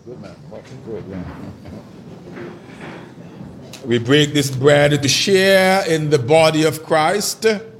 Good man. Good, yeah. We break this bread to share in the body of Christ.